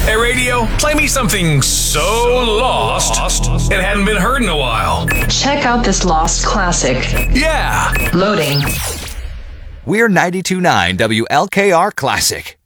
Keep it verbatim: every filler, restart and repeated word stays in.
Hey, radio, play me something so lost it hadn't been heard in a while. Check out this lost classic. Yeah. Loading. We're ninety-two point nine W L K R Classic.